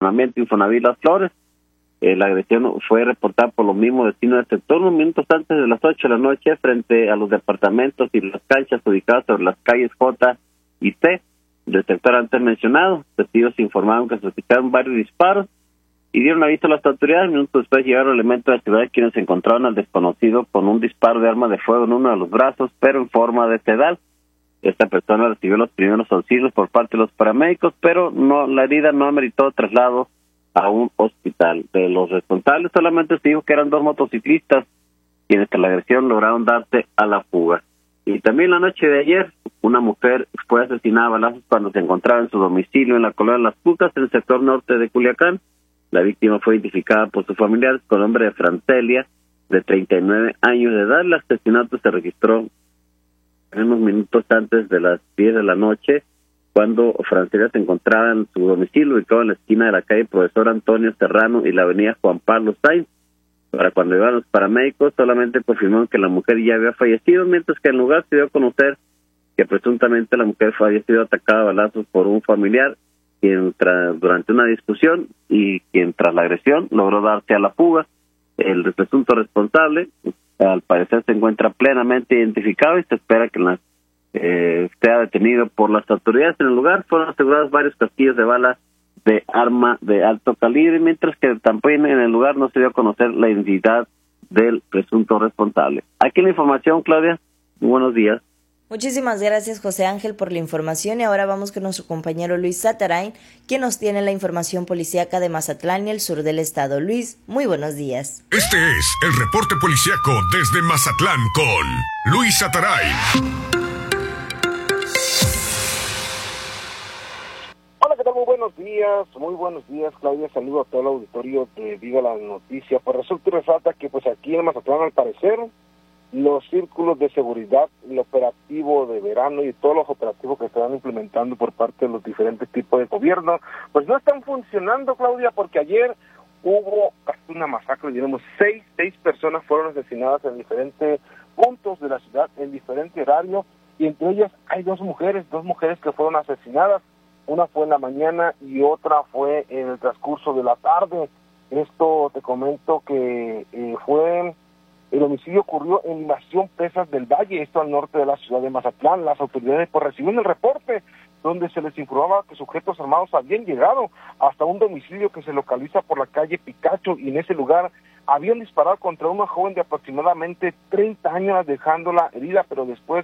fraccionamiento Infonavit Las Flores. La agresión fue reportada por los mismos vecinos del sector unos minutos antes de las 8 de la noche frente a los departamentos y las canchas ubicadas sobre las calles J y T del sector antes mencionado. Testigos informaron que se escucharon varios disparos y dieron aviso a las autoridades. Minutos después llegaron elementos de seguridad quienes encontraron al desconocido con un disparo de arma de fuego en uno de los brazos, pero en forma de pedal. Esta persona recibió los primeros auxilios por parte de los paramédicos, pero la herida no ameritó traslado a un hospital. De los responsables solamente se dijo que eran 2 motociclistas quienes tras la agresión lograron darse a la fuga. Y también la noche de ayer, una mujer fue asesinada a balazos cuando se encontraba en su domicilio en la colonia Las Cucas, en el sector norte de Culiacán. La víctima fue identificada por sus familiares con nombre de Francelia, de 39 años de edad. El asesinato se registró unos minutos antes de las 10 de la noche, cuando Francelia se encontraba en su domicilio, ubicado en la esquina de la calle Profesor Antonio Serrano y la avenida Juan Pablo Sainz. Para cuando llegaron los paramédicos, solamente confirmaron que la mujer ya había fallecido, mientras que en lugar se dio a conocer que presuntamente la mujer había sido atacada a balazos por un familiar, quien durante una discusión y quien tras la agresión logró darse a la fuga. El presunto responsable, al parecer, se encuentra plenamente identificado y se espera que sea detenido por las autoridades. En el lugar fueron asegurados varios casquillos de balas de arma de alto calibre, mientras que también en el lugar no se dio a conocer la identidad del presunto responsable. Aquí la información, Claudia. Muy buenos días. Muchísimas gracias, José Ángel, por la información. Y ahora vamos con nuestro compañero Luis Satarain, quien nos tiene la información policíaca de Mazatlán y el sur del estado. Luis, muy buenos días. Este es el reporte policíaco desde Mazatlán con Luis Satarain. Hola, ¿qué tal? Muy buenos días, Claudia. Saludo a todo el auditorio de Viva la Noticia. Pues resulta y resalta que pues aquí en Mazatlán, al parecer, los círculos de seguridad, el operativo de verano y todos los operativos que se van implementando por parte de los diferentes tipos de gobierno, pues no están funcionando, Claudia, porque ayer hubo casi una masacre, digamos, seis personas fueron asesinadas en diferentes puntos de la ciudad, en diferente horario, y entre ellas hay dos mujeres que fueron asesinadas. Una fue en la mañana y otra fue en el transcurso de la tarde. Esto te comento que el homicidio ocurrió en Invasión Pesas del Valle, esto al norte de la ciudad de Mazatlán. Las autoridades pues recibieron el reporte donde se les informaba que sujetos armados habían llegado hasta un domicilio que se localiza por la calle Picacho, y en ese lugar habían disparado contra una joven de aproximadamente 30 años, dejándola herida, pero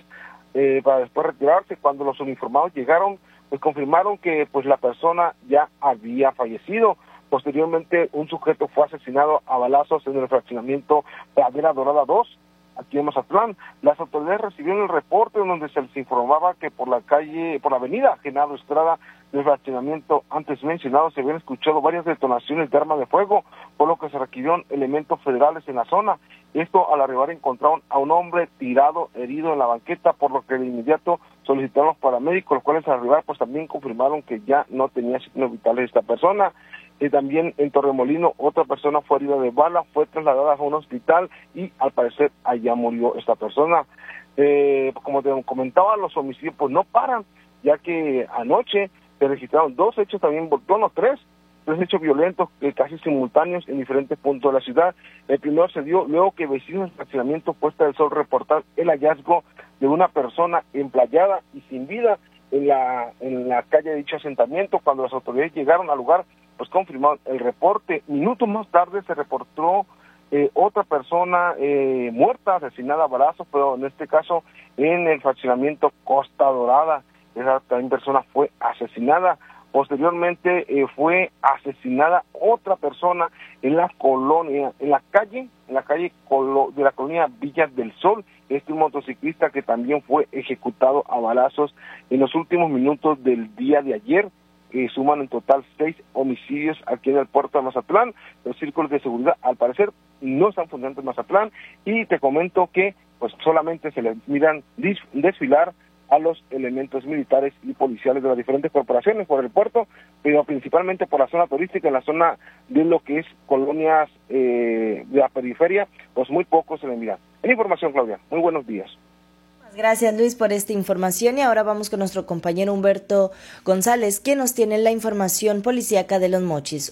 para después retirarse. Cuando los uniformados llegaron, pues confirmaron que pues la persona ya había fallecido. Posteriormente, un sujeto fue asesinado a balazos en el fraccionamiento Pradera Dorada 2, aquí en Mazatlán. Las autoridades recibieron el reporte donde se les informaba que por la avenida Genaro Estrada del fraccionamiento antes mencionado se habían escuchado varias detonaciones de arma de fuego, por lo que se requirieron elementos federales en la zona. Esto, al arribar, encontraron a un hombre tirado, herido en la banqueta, por lo que de inmediato solicitaron los paramédicos, los cuales al arribar pues también confirmaron que ya no tenía signos vitales esta persona. Y también en Torremolino otra persona fue herida de bala, fue trasladada a un hospital y al parecer allá murió esta persona. Como te comentaba, los homicidios pues no paran, ya que anoche se registraron tres hechos violentos casi simultáneos en diferentes puntos de la ciudad. El primero se dio luego que vecinos del fraccionamiento Puesta del Sol reportaron el hallazgo de una persona emplayada y sin vida en la calle de dicho asentamiento. Cuando las autoridades llegaron al lugar, pues confirmaron el reporte. Minutos más tarde se reportó otra persona muerta, asesinada a balazos, pero en este caso en el fraccionamiento Costa Dorada. Esa también persona fue asesinada. Posteriormente fue asesinada otra persona en la calle de la colonia Villas del Sol. Un motociclista que también fue ejecutado a balazos en los últimos minutos del día de ayer. Suman en total 6 homicidios aquí en el puerto de Mazatlán. Los círculos de seguridad, al parecer, no están funcionando en Mazatlán, y te comento que pues solamente se les miran desfilar a los elementos militares y policiales de las diferentes corporaciones por el puerto, pero principalmente por la zona turística, en la zona de lo que es colonias de la periferia, pues muy poco se le mira. En información, Claudia, muy buenos días. Gracias, Luis, por esta información. Y ahora vamos con nuestro compañero Humberto González, que nos tiene la información policíaca de Los Mochis.